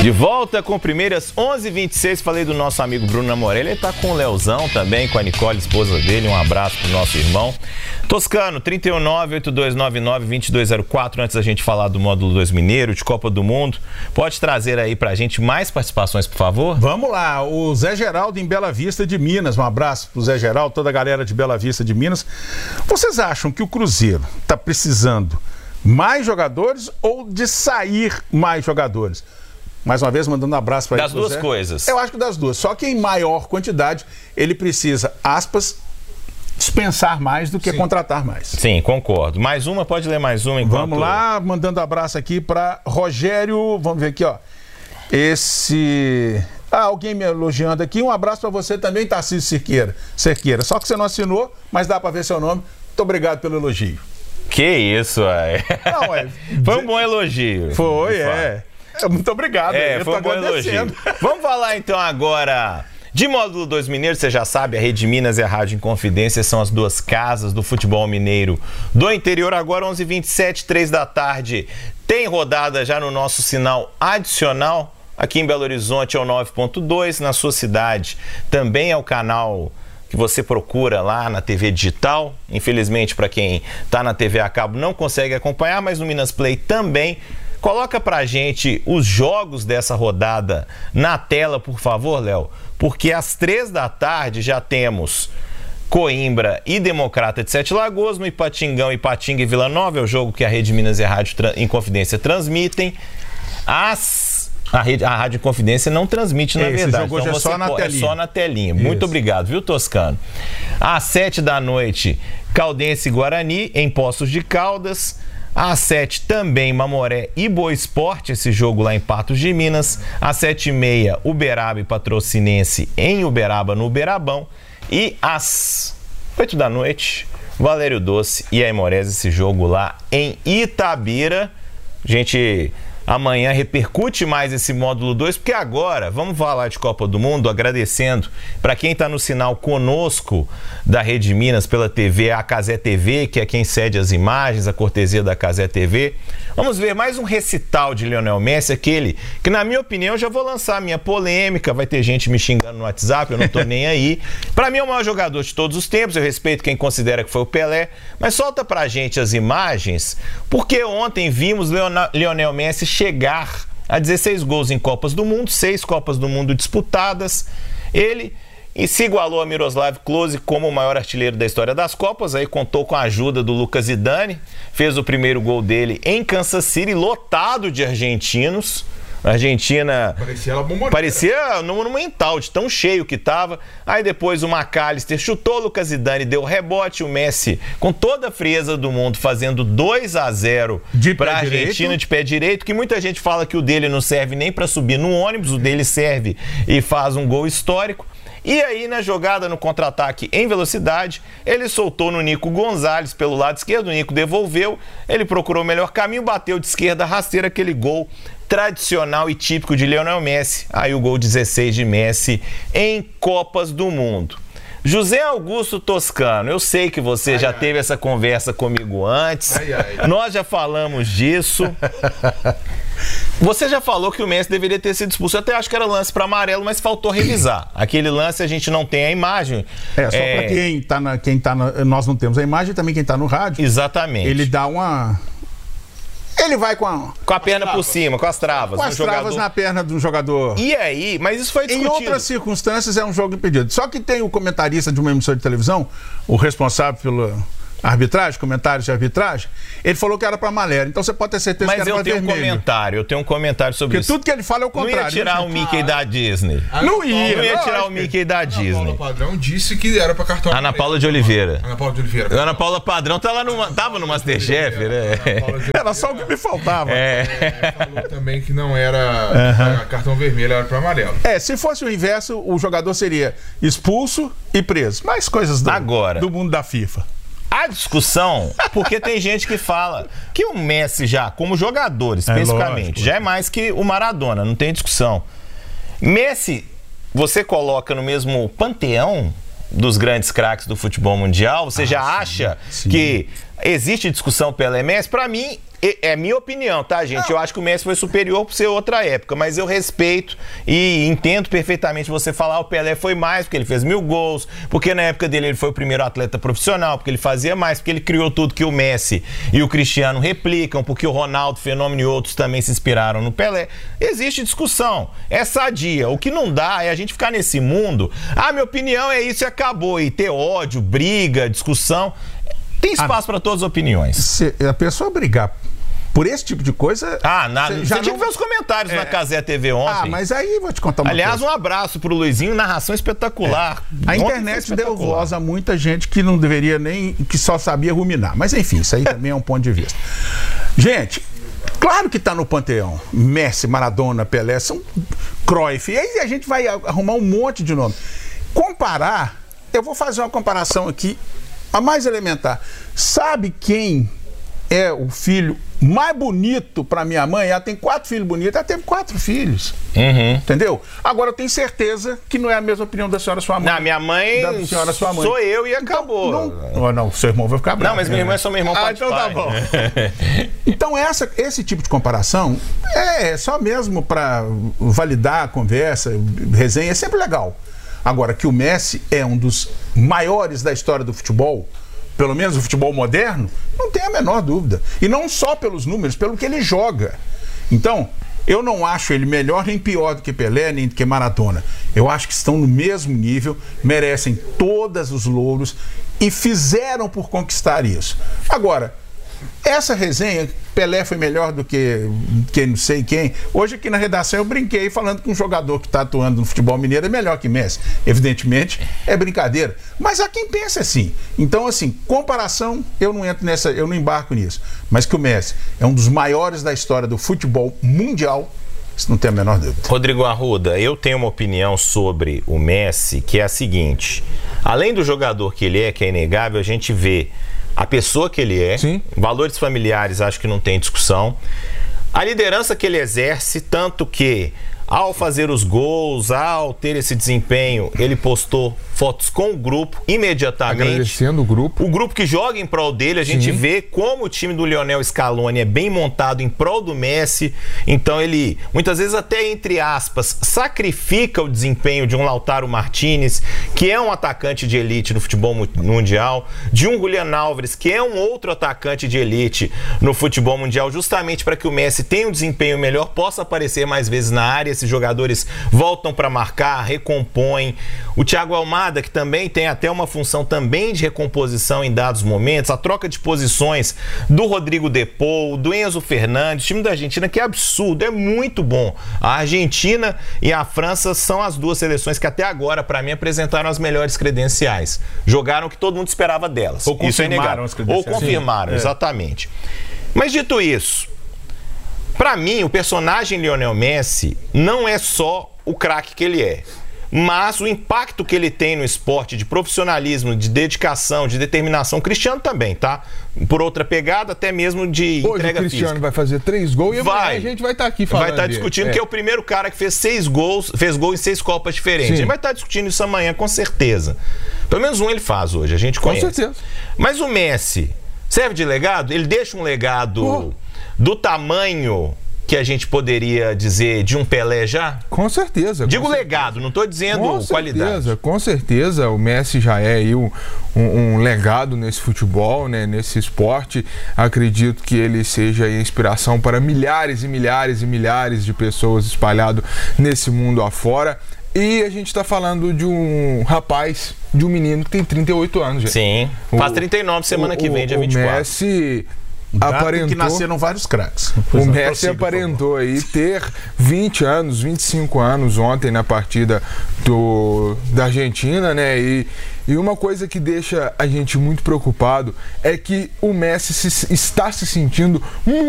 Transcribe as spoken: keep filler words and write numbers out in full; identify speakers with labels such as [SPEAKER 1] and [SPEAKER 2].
[SPEAKER 1] De volta com primeiras onze e vinte e seis, falei do nosso amigo Bruno Namorelli, ele tá com o Leozão também, com a Nicole, esposa dele, um abraço pro nosso irmão. Toscano, trinta e um, nove oito dois nove nove, dois dois zero quatro, antes da gente falar do Módulo dois Mineiro, de Copa do Mundo, pode trazer aí pra gente mais participações, por favor?
[SPEAKER 2] Vamos lá, o Zé Geraldo em Bela Vista de Minas, um abraço pro Zé Geraldo, toda a galera de Bela Vista de Minas. Vocês acham que o Cruzeiro tá precisando mais jogadores ou de sair mais jogadores? Mais uma vez, mandando um abraço para ele.
[SPEAKER 1] Das duas coisas.
[SPEAKER 2] Eu acho que das duas. Só que em maior quantidade, ele precisa, aspas, dispensar mais do que Sim. contratar mais.
[SPEAKER 1] Sim, concordo. Mais uma, pode ler mais uma enquanto...
[SPEAKER 2] Vamos lá, mandando abraço aqui para Rogério. Vamos ver aqui, ó. Esse... Ah, alguém me elogiando aqui. Um abraço para você também, Tarcísio Cerqueira. Cerqueira. Só que você não assinou, mas dá para ver seu nome. Muito obrigado pelo elogio.
[SPEAKER 1] Que isso, é. Não, é... Foi um bom elogio.
[SPEAKER 2] Foi, é. Muito obrigado.
[SPEAKER 1] É,
[SPEAKER 2] eu
[SPEAKER 1] foi
[SPEAKER 2] tô
[SPEAKER 1] um bom
[SPEAKER 2] agradecendo.
[SPEAKER 1] elogio. Vamos falar então agora de Módulo dois Mineiro. Você já sabe, a Rede Minas e a Rádio Inconfidência são as duas casas do futebol mineiro do interior. Agora onze e vinte e sete, três da tarde. Tem rodada já no nosso sinal adicional. Aqui em Belo Horizonte é o nove ponto dois. Na sua cidade também é o canal que você procura lá na T V digital. Infelizmente, para quem está na T V a cabo não consegue acompanhar, mas no Minas Play também. Coloca pra gente os jogos dessa rodada na tela, por favor, Léo, porque às três da tarde já temos Coimbra e Democrata de Sete Lagoas, no Ipatingão, Ipatinga e Vila Nova, é o jogo que a Rede Minas e a Rádio Inconfidência transmitem. As... A, rede, a Rádio Inconfidência não transmite, na
[SPEAKER 2] Esse
[SPEAKER 1] verdade.
[SPEAKER 2] Jogo então é,
[SPEAKER 1] você
[SPEAKER 2] só na
[SPEAKER 1] pode, é só na telinha.
[SPEAKER 2] Isso.
[SPEAKER 1] Muito obrigado, viu, Toscano? Às sete da noite, Caldense e Guarani, em Poços de Caldas. Às sete também Mamoré e Boa Esporte, esse jogo lá em Patos de Minas. Às sete e meia, Uberaba e Patrocinense em Uberaba, no Uberabão. E às oito da noite, Valério Doce e Aimorés, esse jogo lá em Itabira. Gente, amanhã repercute mais esse módulo dois, porque agora vamos falar de Copa do Mundo, agradecendo para quem está no sinal conosco da Rede Minas pela T V, a Cazé T V, que é quem cede as imagens, a cortesia da Cazé T V. Vamos ver mais um recital de Lionel Messi, aquele que, na minha opinião, já vou lançar a minha polêmica, vai ter gente me xingando no WhatsApp, eu não tô nem aí. Para mim é o maior jogador de todos os tempos, eu respeito quem considera que foi o Pelé, mas solta pra gente as imagens, porque ontem vimos Lionel Messi chegar a dezesseis gols em Copas do Mundo, seis Copas do Mundo disputadas. Ele e se igualou a Miroslav Klose como o maior artilheiro da história das Copas. Aí contou com a ajuda do Lucas Zidane, fez o primeiro gol dele em Kansas City, lotado de argentinos. A Argentina
[SPEAKER 3] parecia, ela
[SPEAKER 1] parecia no Monumental, de tão cheio que tava. Aí depois o McAllister chutou, o Lucas Zidane deu rebote, o Messi com toda a frieza do mundo fazendo dois a zero para a Argentina de pé direito, que muita gente fala que o dele não serve nem para subir no ônibus, o dele serve e faz um gol histórico. E aí, na jogada, no contra-ataque em velocidade, ele soltou no Nico Gonzalez pelo lado esquerdo, o Nico devolveu, ele procurou o melhor caminho, bateu de esquerda, rasteira, aquele gol tradicional e típico de Lionel Messi. Aí o gol dezesseis de Messi em Copas do Mundo. José Augusto Toscano, eu sei que você ai, já ai. teve essa conversa comigo antes, ai, ai. nós já falamos disso. Você já falou que o Messi deveria ter sido expulso. Eu até acho que era lance para amarelo, mas faltou revisar. Aquele lance a gente não tem a imagem.
[SPEAKER 2] É, só é... para quem tá na, quem tá na, nós não temos a imagem, também quem tá no rádio.
[SPEAKER 1] Exatamente.
[SPEAKER 2] Ele dá uma... Ele vai com a...
[SPEAKER 1] Com a perna por cima, com as travas.
[SPEAKER 2] Com as travas jogador... na perna do jogador.
[SPEAKER 1] E aí, mas isso foi discutido.
[SPEAKER 2] Em outras circunstâncias é um jogo impedido. Só que tem o comentarista de uma emissora de televisão, o responsável pelo... arbitragem, comentários de arbitragem, ele falou que era para amarelo. Então você pode ter certeza
[SPEAKER 1] mas
[SPEAKER 2] que era para vermelho.
[SPEAKER 1] Mas eu tenho um comentário, eu tenho um comentário sobre
[SPEAKER 2] Porque
[SPEAKER 1] isso.
[SPEAKER 2] Porque tudo que ele fala é o contrário.
[SPEAKER 1] Não ia tirar o Mickey da Disney.
[SPEAKER 2] Não ia.
[SPEAKER 1] Não ia tirar o Mickey da Disney.
[SPEAKER 3] Ana Paula Padrão disse que era para cartão
[SPEAKER 1] Ana Paula de Oliveira.
[SPEAKER 3] Ana Paula de Oliveira.
[SPEAKER 1] Ana Paula Padrão tá lá no, tava no Masterchef, né?
[SPEAKER 2] Era só o que me faltava.
[SPEAKER 3] É. É, falou também que não era uh-huh. cartão vermelho, era para amarelo.
[SPEAKER 2] É, se fosse o inverso, o jogador seria expulso e preso. Mais coisas do,
[SPEAKER 1] Agora,
[SPEAKER 2] do mundo da FIFA.
[SPEAKER 1] A discussão, porque tem gente que fala que o Messi já, como jogador especificamente, é lógico, já é mais que o Maradona, não tem discussão. Messi, você coloca no mesmo panteão dos grandes craques do futebol mundial? Você ah, já sim, acha sim. que existe discussão pela Messi? Para mim, é minha opinião, tá, gente? Eu acho que o Messi foi superior por ser outra época, mas eu respeito e entendo perfeitamente você falar o Pelé foi mais, porque ele fez mil gols, porque na época dele ele foi o primeiro atleta profissional, porque ele fazia mais, porque ele criou tudo que o Messi e o Cristiano replicam, porque o Ronaldo, Fenômeno e outros também se inspiraram no Pelé. Existe discussão, é sadia. O que não dá é a gente ficar nesse mundo, ah, minha opinião é isso e acabou, e ter ódio, briga, discussão. Tem espaço para todas as opiniões.
[SPEAKER 2] Se a pessoa brigar por esse tipo de coisa...
[SPEAKER 1] Ah, na, você, já você não... tinha que ver os comentários é... na Cazé T V ontem.
[SPEAKER 2] Ah, mas aí vou te contar uma
[SPEAKER 1] Aliás,
[SPEAKER 2] coisa.
[SPEAKER 1] um abraço pro Luizinho, narração espetacular.
[SPEAKER 2] É. A internet deu voz a muita gente que não deveria nem... que só sabia ruminar. Mas enfim, isso aí também é um ponto de vista. Gente, claro que tá no panteão. Messi, Maradona, Pelé, são Cruyff. E aí a gente vai arrumar um monte de nome. Comparar, eu vou fazer uma comparação aqui, a mais elementar. Sabe quem é o filho mais bonito para minha mãe? Ela tem quatro filhos bonitos, ela teve quatro filhos.
[SPEAKER 1] Uhum.
[SPEAKER 2] Entendeu? Agora eu tenho certeza que não é a mesma opinião da senhora sua mãe.
[SPEAKER 1] Não, minha mãe,
[SPEAKER 2] da senhora sua mãe.
[SPEAKER 1] Sou eu e acabou.
[SPEAKER 2] Então, não, não, seu irmão vai ficar bravo.
[SPEAKER 1] Não, mas meu irmão é só meu irmão.
[SPEAKER 2] Ah, então tá bom. Então essa, esse tipo de comparação é só mesmo para validar a conversa, resenha, é sempre legal. Agora, que o Messi é um dos maiores da história do futebol, pelo menos o futebol moderno, não tem a menor dúvida. E não só pelos números, pelo que ele joga. Então, eu não acho ele melhor nem pior do que Pelé, nem do que Maradona. Eu acho que estão no mesmo nível, merecem todos os louros e fizeram por conquistar isso. Agora, essa resenha, Pelé foi melhor do que, que não sei quem. Hoje aqui na redação eu brinquei falando que um jogador que está atuando no futebol mineiro é melhor que Messi. Evidentemente é brincadeira, mas há quem pense assim. Então, assim, comparação, eu não entro nessa, eu não embarco nisso. Mas que o Messi é um dos maiores da história do futebol mundial, isso não tem a menor dúvida.
[SPEAKER 1] Rodrigo Arruda, eu tenho uma opinião sobre o Messi que é a seguinte: além do jogador que ele é, que é inegável, a gente vê a pessoa que ele é, sim, valores familiares, acho que não tem discussão, a liderança que ele exerce, tanto que ao fazer os gols, ao ter esse desempenho, ele postou fotos com o grupo imediatamente.
[SPEAKER 4] Agradecendo o grupo.
[SPEAKER 1] O grupo que joga em prol dele, a gente Sim. vê como o time do Lionel Scaloni é bem montado em prol do Messi. Então ele, muitas vezes até entre aspas, sacrifica o desempenho de um Lautaro Martinez, que é um atacante de elite no futebol mundial, de um Julián Álvares, que é um outro atacante de elite no futebol mundial, justamente para que o Messi tenha um desempenho melhor, possa aparecer mais vezes na área. Esses jogadores voltam para marcar, recompõem. O Thiago Almada, que também tem até uma função também de recomposição em dados momentos. A troca de posições do Rodrigo De Paul, do Enzo Fernandes, time da Argentina, que é absurdo, é muito bom. A Argentina e a França são as duas seleções que até agora, para mim, apresentaram as melhores credenciais. Jogaram o que todo mundo esperava delas.
[SPEAKER 2] Ou
[SPEAKER 1] isso é
[SPEAKER 2] confirmaram
[SPEAKER 1] inegável.
[SPEAKER 2] as credenciais.
[SPEAKER 1] Ou confirmaram,
[SPEAKER 2] Sim.
[SPEAKER 1] exatamente. Mas dito isso, pra mim, o personagem Lionel Messi não é só o craque que ele é, mas o impacto que ele tem no esporte de profissionalismo, de dedicação, de determinação. Cristiano também, tá? Por outra pegada, até mesmo de
[SPEAKER 4] Hoje
[SPEAKER 1] entrega
[SPEAKER 4] o Cristiano
[SPEAKER 1] física.
[SPEAKER 4] vai fazer três gols e
[SPEAKER 1] vai.
[SPEAKER 4] a gente vai estar tá aqui falando
[SPEAKER 1] Vai estar tá discutindo dele. Que é o primeiro cara que fez seis gols, fez gol em seis Copas diferentes. Sim. A gente vai estar tá discutindo isso amanhã, com certeza. Pelo menos um ele faz hoje, a gente conhece.
[SPEAKER 4] Com certeza.
[SPEAKER 1] Mas o Messi serve de legado? Ele deixa um legado... Oh. Do tamanho que a gente poderia dizer de um Pelé já?
[SPEAKER 4] Com certeza.
[SPEAKER 1] Digo
[SPEAKER 4] com
[SPEAKER 1] legado,
[SPEAKER 4] certeza.
[SPEAKER 1] Não estou dizendo
[SPEAKER 4] com
[SPEAKER 1] qualidade.
[SPEAKER 4] Certeza, com certeza, o Messi já é aí um, um, um legado nesse futebol, né, nesse esporte. Acredito que ele seja aí inspiração para milhares e milhares e milhares de pessoas espalhadas nesse mundo afora. E a gente está falando de um rapaz, de um menino que tem trinta e oito anos, gente.
[SPEAKER 1] Sim, faz trinta e nove semana
[SPEAKER 4] o,
[SPEAKER 1] que vem, dia vinte e quatro.
[SPEAKER 4] O Messi...
[SPEAKER 2] Aparentou que nasceram vários craques.
[SPEAKER 4] O Messi aparentou aí ter vinte anos, vinte e cinco anos ontem na partida do, da Argentina, né? E, e uma coisa que deixa a gente muito preocupado é que o Messi se, está se sentindo muito